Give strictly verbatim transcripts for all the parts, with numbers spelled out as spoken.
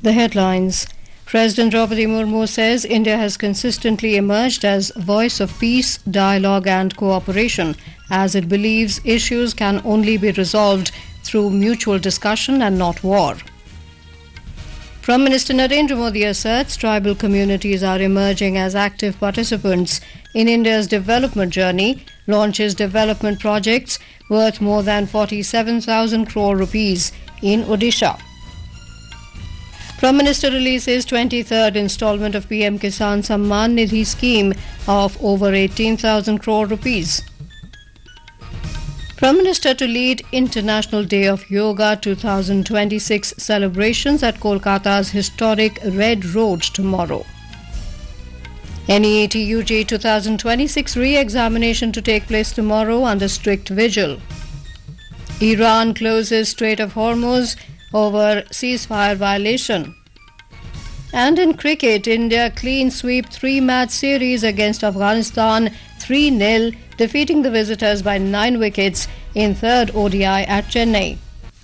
The headlines. President Draupadi Murmu says India has consistently emerged as voice of peace, dialogue and cooperation, as it believes issues can only be resolved through mutual discussion and not war. Prime Minister Narendra Modi asserts tribal communities are emerging as active participants in India's development journey, launches development projects worth more than forty-seven thousand crore rupees in Odisha. Prime Minister releases twenty-third installment of P M Kisan Samman Nidhi scheme of over eighteen thousand crore rupees. Prime Minister to lead International Day of Yoga twenty twenty-six celebrations at Kolkata's historic Red Road tomorrow. N E A T U G twenty twenty-six re-examination to take place tomorrow under strict vigil. Iran closes Strait of Hormuz over ceasefire violation. And in cricket, India clean sweep three-match series against Afghanistan three nil, defeating the visitors by nine wickets in third O D I at Chennai.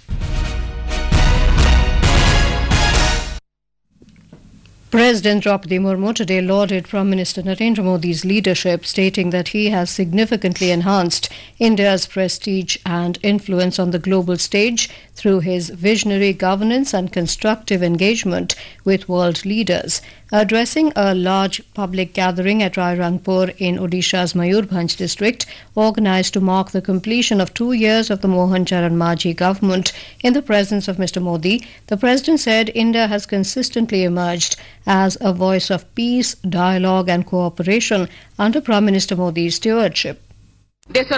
President Draupadi Murmu today lauded Prime Minister Narendra Modi's leadership, stating that he has significantly enhanced India's prestige and influence on the global stage through his visionary governance and constructive engagement with world leaders. Addressing a large public gathering at Rairangpur in Odisha's Mayurbhanj district, organised to mark the completion of two years of the Mohan Charan Majhi government in the presence of Mister Modi, the President said India has consistently emerged as a voice of peace, dialogue and cooperation under Prime Minister Modi's stewardship. Since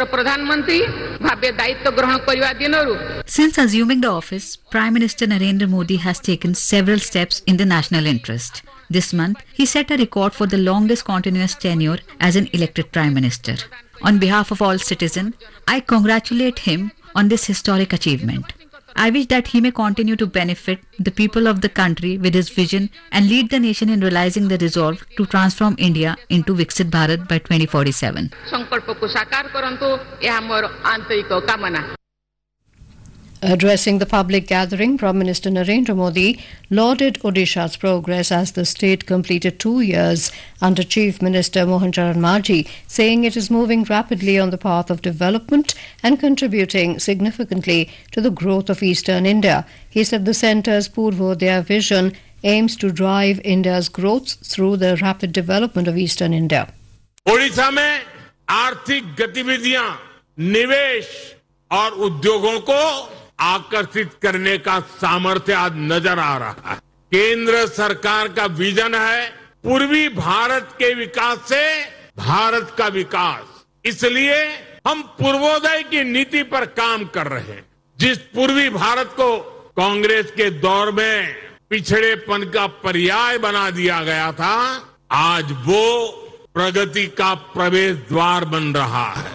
assuming the office, Prime Minister Narendra Modi has taken several steps in the national interest. This month, he set a record for the longest continuous tenure as an elected Prime Minister. On behalf of all citizens, I congratulate him on this historic achievement. I wish that he may continue to benefit the people of the country with his vision and lead the nation in realizing the resolve to transform India into Viksit Bharat by twenty forty-seven. Addressing the public gathering, Prime Minister Narendra Modi lauded Odisha's progress as the state completed two years under Chief Minister Mohan Charan Majhi, saying it is moving rapidly on the path of development and contributing significantly to the growth of eastern India. He said the centre's Purvodaya vision aims to drive India's growth through the rapid development of eastern India. Odisha में आर्थिक गतिविधियां, निवेश और उद्योगों को आकर्षित करने का सामर्थ्य आज नजर आ रहा है। केंद्र सरकार का विजन है पूर्वी भारत के विकास से भारत का विकास। इसलिए हम पूर्वोदय की नीति पर काम कर रहे हैं। जिस पूर्वी भारत को कांग्रेस के दौर में पिछड़ेपन का पर्याय बना दिया गया था, आज वो प्रगति का प्रवेश द्वार बन रहा है।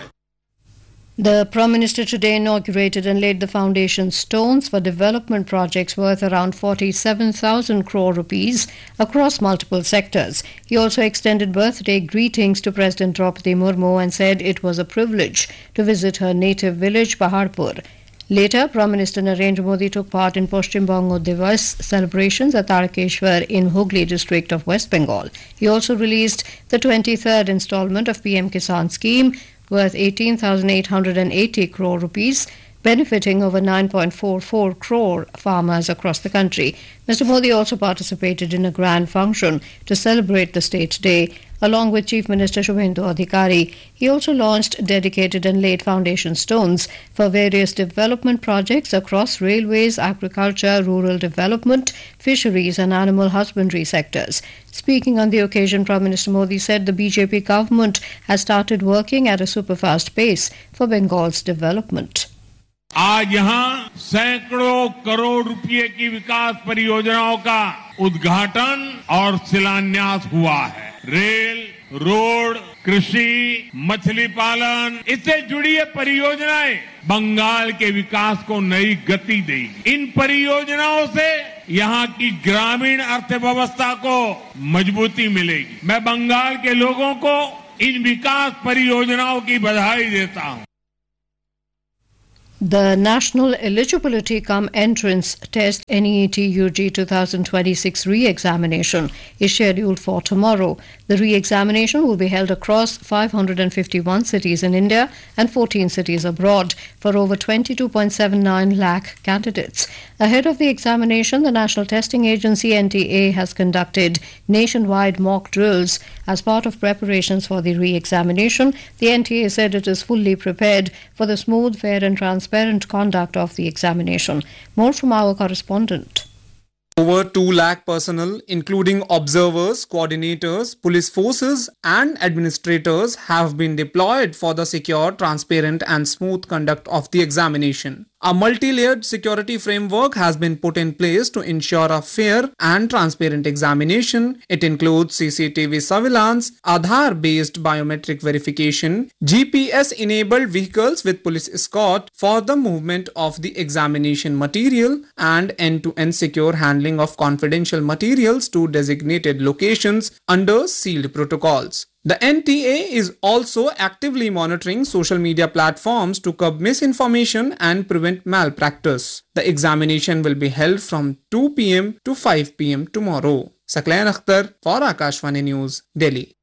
The Prime Minister today inaugurated and laid the foundation stones for development projects worth around forty-seven thousand crore rupees across multiple sectors. He also extended birthday greetings to President Draupadi Murmu and said it was a privilege to visit her native village, Paharpur. Later, Prime Minister Narendra Modi took part in Paschim Bango Divas celebrations at Tarakeshwar in Hooghly district of West Bengal. He also released the twenty-third installment of P M Kisan scheme worth eighteen thousand eight hundred eighty crore rupees, benefiting over nine point four four crore farmers across the country. Mister Modi also participated in a grand function to celebrate the State Day, along with Chief Minister Shubhendu Adhikari. He also launched, dedicated and laid foundation stones for various development projects across railways, agriculture, rural development, fisheries and animal husbandry sectors. Speaking on the occasion, Prime Minister Modi said the B J P government has started working at a super-fast pace for Bengal's development. आज यहाँ सैकड़ों करोड़ रुपए की विकास परियोजनाओं का उद्घाटन और शिलान्यास हुआ है। रेल, रोड, कृषि, मछली पालन, इससे जुड़ी ये परियोजनाएं बंगाल के विकास को नई गति देगी। इन परियोजनाओं से यहाँ की ग्रामीण अर्थव्यवस्था को मजबूती मिलेगी। मैं बंगाल के लोगों को इन विकास परियोजनाओं की बधाई देता हूँ। The National Eligibility Cum Entrance Test N E E T U G twenty twenty-six re-examination is scheduled for tomorrow. The re-examination will be held across five hundred fifty-one cities in India and fourteen cities abroad for over twenty-two point seven nine lakh candidates. Ahead of the examination, the National Testing Agency N T A has conducted nationwide mock drills as part of preparations for the re-examination. The N T A said it is fully prepared for the smooth, fair and transparent conduct of the examination. More from our correspondent. Over two lakh personnel, including observers, coordinators, police forces and administrators have been deployed for the secure, transparent and smooth conduct of the examination. A multi-layered security framework has been put in place to ensure a fair and transparent examination. It includes C C T V surveillance, Aadhaar-based biometric verification, G P S-enabled vehicles with police escort for the movement of the examination material, and end-to-end secure handling of confidential materials to designated locations under sealed protocols. The N T A is also actively monitoring social media platforms to curb misinformation and prevent malpractice. The examination will be held from two p m to five p m tomorrow. Saqlain Akhtar for Akashvani News, Delhi.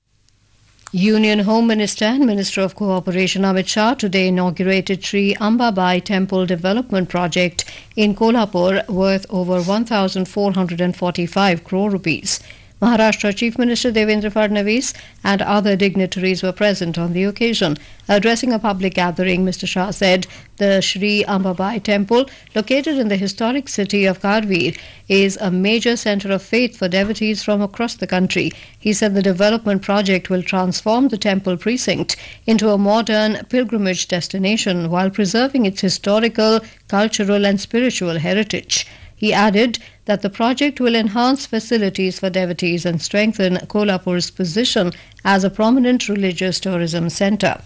Union Home Minister and Minister of Cooperation Amit Shah today inaugurated Sri Ambabai Temple Development Project in Kolhapur worth over one thousand four hundred forty-five crore rupees. Maharashtra Chief Minister Devendra Fadnavis and other dignitaries were present on the occasion. Addressing a public gathering, Mister Shah said the Sri Ambabai Temple, located in the historic city of Karveer, is a major centre of faith for devotees from across the country. He said the development project will transform the temple precinct into a modern pilgrimage destination while preserving its historical, cultural and spiritual heritage. He added that the project will enhance facilities for devotees and strengthen Kolhapur's position as a prominent religious tourism centre.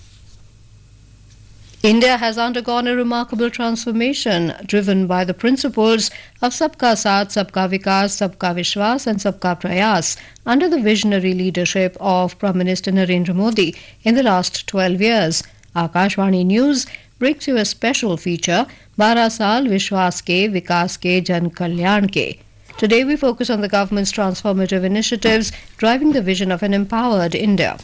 India has undergone a remarkable transformation driven by the principles of Sabka Saath, Sabka Vikas, Sabka Vishwas and Sabka Prayas under the visionary leadership of Prime Minister Narendra Modi in the last twelve years. Akashvani News brings you a special feature, बारह साल विश्वास के विकास के जन कल्याण के. Today we focus on the government's transformative initiatives driving the vision of an empowered India.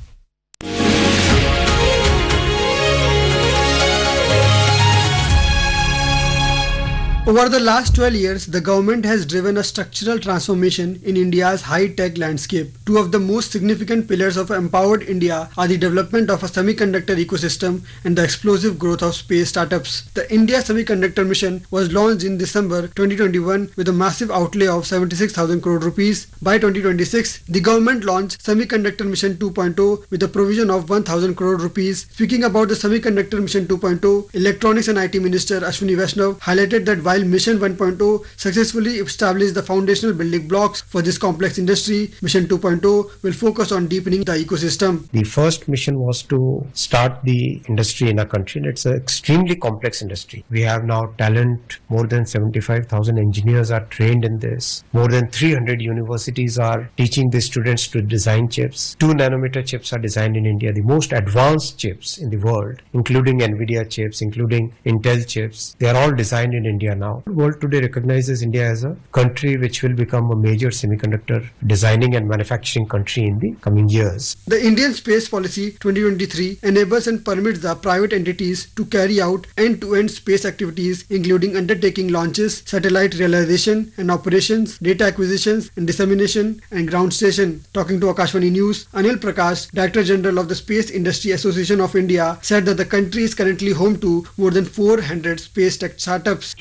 Over the last twelve years, the government has driven a structural transformation in India's high-tech landscape. Two of the most significant pillars of empowered India are the development of a semiconductor ecosystem and the explosive growth of space startups. The India Semiconductor Mission was launched in December twenty twenty-one with a massive outlay of seventy-six thousand crore rupees. By twenty twenty-six, the government launched Semiconductor Mission two point oh with a provision of one thousand crore rupees. Speaking about the Semiconductor Mission two point oh, Electronics and I T Minister Ashwini Vaishnaw highlighted that while Mission one point oh successfully established the foundational building blocks for this complex industry, Mission two point oh will focus on deepening the ecosystem. The first mission was to start the industry in our country, and it's an extremely complex industry. We have now talent, more than seventy-five thousand engineers are trained in this. More than three hundred universities are teaching the students to design chips. Two nanometer chips are designed in India, the most advanced chips in the world, including NVIDIA chips, including Intel chips. They are all designed in India now. The world today recognizes India as a country which will become a major semiconductor designing and manufacturing country in the coming years. The Indian Space Policy twenty twenty-three enables and permits the private entities to carry out end-to-end space activities, including undertaking launches, satellite realization and operations, data acquisitions and dissemination, and ground station. Talking to Akashvani News, Anil Prakash, Director General of the Space Industry Association of India, said that the country is currently home to more than four hundred space tech startups.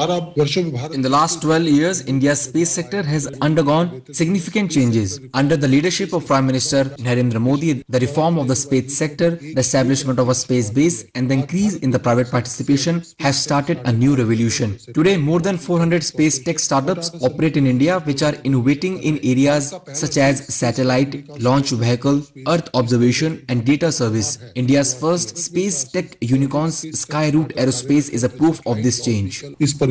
In the last twelve years, India's space sector has undergone significant changes. Under the leadership of Prime Minister Narendra Modi, the reform of the space sector, the establishment of a space base and the increase in the private participation have started a new revolution. Today, more than four hundred space tech startups operate in India which are innovating in areas such as satellite, launch vehicle, earth observation and data service. India's first space tech unicorns, Skyroot Aerospace, is a proof of this change.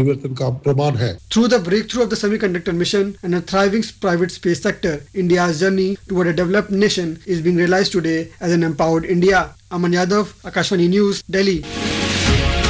Through the breakthrough of the semiconductor mission and a thriving private space sector, India's journey toward a developed nation is being realized today as an empowered India. Aman Yadav, Akashvani News, Delhi.